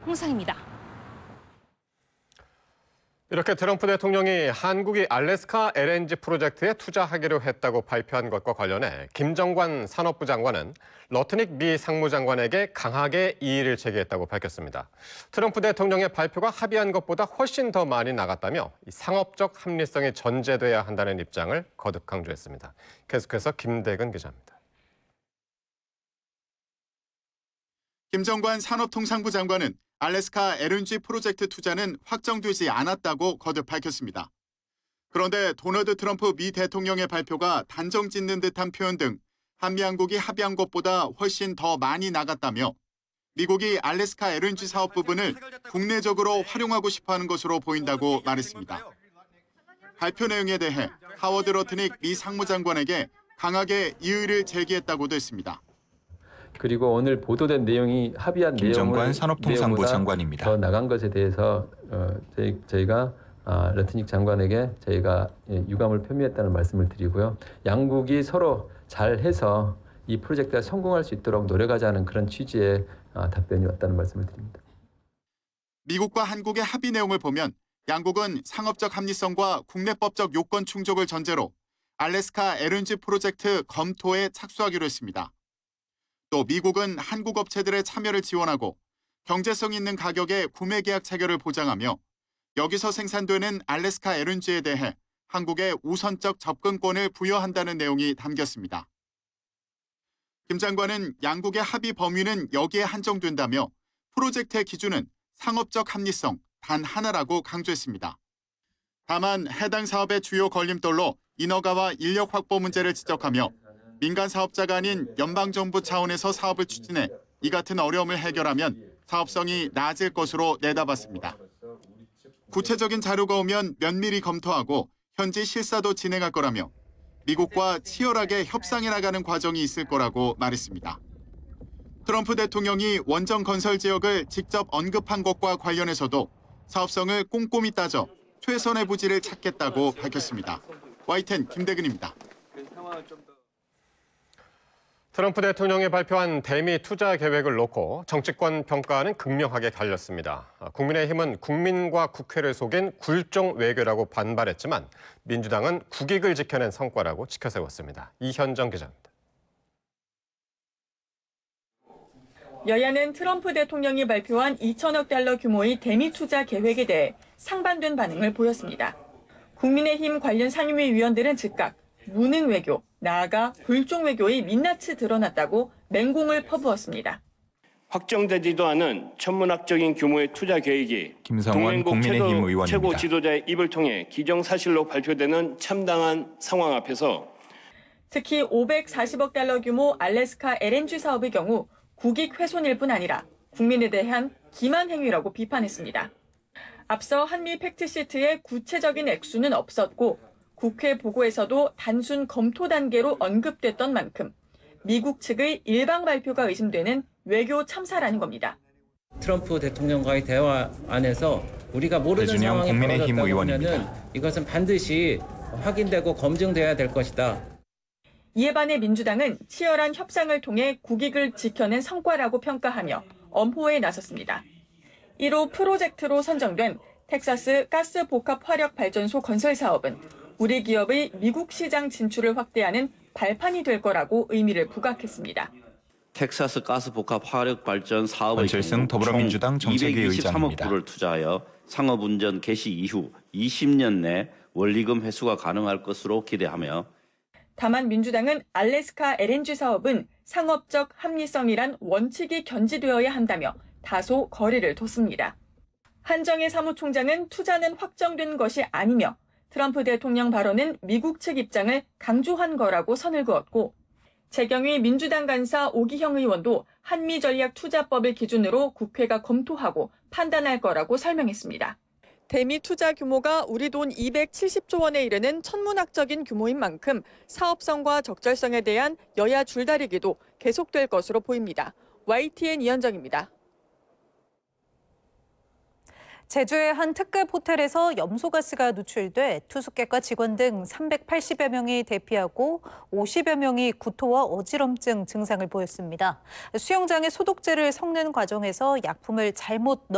홍상입니다. 이렇게 트럼프 대통령이 한국이 알래스카 LNG 프로젝트에 투자하기로 했다고 발표한 것과 관련해 김정관 산업부 장관은 러트닉 미 상무장관에게 강하게 이의를 제기했다고 밝혔습니다. 트럼프 대통령의 발표가 합의한 것보다 훨씬 더 많이 나갔다며 상업적 합리성이 전제돼야 한다는 입장을 거듭 강조했습니다. 계속해서 김대근 기자입니다. 김정관 산업통상부 장관은 알래스카 LNG 프로젝트 투자는 확정되지 않았다고 거듭 밝혔습니다. 그런데 도널드 트럼프 미 대통령의 발표가 단정 짓는 듯한 표현 등 한미양국이 합의한 것보다 훨씬 더 많이 나갔다며 미국이 알래스카 LNG 사업 부분을 국내적으로 활용하고 싶어하는 것으로 보인다고 말했습니다. 발표 내용에 대해 하워드 러트닉 미 상무장관에게 강하게 이의를 제기했다고도 했습니다. 그리고 오늘 보도된 내용이 합의한 김정관 산업통상부 장관입니다. 더 나간 것에 대해서 저희가 러트닉 장관에게 저희가 유감을 표미했다는 말씀을 드리고요. 양국이 서로 잘해서 이 프로젝트가 성공할 수 있도록 노력하자는 그런 취지의 답변이 왔다는 말씀을 드립니다. 미국과 한국의 합의 내용을 보면 양국은 상업적 합리성과 국내법적 요건 충족을 전제로 알래스카 LNG 프로젝트 검토에 착수하기로 했습니다. 또 미국은 한국 업체들의 참여를 지원하고 경제성 있는 가격의 구매 계약 체결을 보장하며 여기서 생산되는 알래스카 LNG에 대해 한국에 우선적 접근권을 부여한다는 내용이 담겼습니다. 김 장관은 양국의 합의 범위는 여기에 한정된다며 프로젝트의 기준은 상업적 합리성 단 하나라고 강조했습니다. 다만 해당 사업의 주요 걸림돌로 인허가와 인력 확보 문제를 지적하며 민간 사업자가 아닌 연방정부 차원에서 사업을 추진해 이 같은 어려움을 해결하면 사업성이 낮을 것으로 내다봤습니다. 구체적인 자료가 오면 면밀히 검토하고 현지 실사도 진행할 거라며 미국과 치열하게 협상해 나가는 과정이 있을 거라고 말했습니다. 트럼프 대통령이 원전 건설 지역을 직접 언급한 것과 관련해서도 사업성을 꼼꼼히 따져 최선의 부지를 찾겠다고 밝혔습니다. YTN 김대근입니다. 트럼프 대통령이 발표한 대미 투자 계획을 놓고 정치권 평가는 극명하게 갈렸습니다. 국민의힘은 국민과 국회를 속인 굴종 외교라고 반발했지만 민주당은 국익을 지켜낸 성과라고 지켜세웠습니다. 이현정 기자입니다. 여야는 트럼프 대통령이 발표한 2천억 달러 규모의 대미 투자 계획에 대해 상반된 반응을 보였습니다. 국민의힘 관련 상임위 위원들은 즉각 무능 외교, 나아가 굴종 외교의 민낯이 드러났다고 맹공을 퍼부었습니다. 확정되지도 않은 천문학적인 규모의 투자 계획이 김성원 국민의힘 의원입니다. 최고 지도자의 입을 통해 기정사실로 발표되는 참담한 상황 앞에서 특히 540억 달러 규모 알래스카 LNG 사업의 경우 국익 훼손일 뿐 아니라 국민에 대한 기만 행위라고 비판했습니다. 앞서 한미 팩트시트에 구체적인 액수는 없었고 국회 보고에서도 단순 검토 단계로 언급됐던 만큼 미국 측의 일방 발표가 의심되는 외교 참사라는 겁니다. 트럼프 대통령과의 대화 안에서 우리가 모르는 상황이 벌어졌다고 하면은 이것은 반드시 확인되고 검증돼야 될 것이다. 이에 반해 민주당은 치열한 협상을 통해 국익을 지켜낸 성과라고 평가하며 엄호에 나섰습니다. 1호 프로젝트로 선정된 텍사스 가스 복합 화력 발전소 건설 사업은 우리 기업의 미국 시장 진출을 확대하는 발판이 될 거라고 의미를 부각했습니다. 텍사스 가스 복합 화력 발전 사업의 권칠승 더불어민주당 정책위 의장입니다. 223억 불을 투자하여 상업 운전 개시 이후 20년 내 원리금 회수가 가능할 것으로 기대하며 다만 민주당은 알래스카 LNG 사업은 상업적 합리성이란 원칙이 견지되어야 한다며 다소 거리를 뒀습니다. 한정혜 사무총장은 투자는 확정된 것이 아니며 트럼프 대통령 발언은 미국 측 입장을 강조한 거라고 선을 그었고 재경위 민주당 간사 오기형 의원도 한미전략투자법을 기준으로 국회가 검토하고 판단할 거라고 설명했습니다. 대미 투자 규모가 우리 돈 270조 원에 이르는 천문학적인 규모인 만큼 사업성과 적절성에 대한 여야 줄다리기도 계속될 것으로 보입니다. YTN 이현정입니다. 제주의 한 특급 호텔에서 염소가스가 누출돼 투숙객과 직원 등 380여 명이 대피하고 50여 명이 구토와 어지럼증 증상을 보였습니다. 수영장에 소독제를 섞는 과정에서 약품을 잘못